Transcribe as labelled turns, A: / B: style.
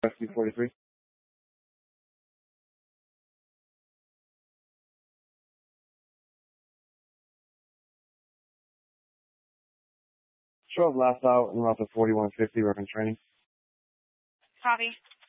A: SC43. Show up last out in route to 4150, reference training.
B: Copy.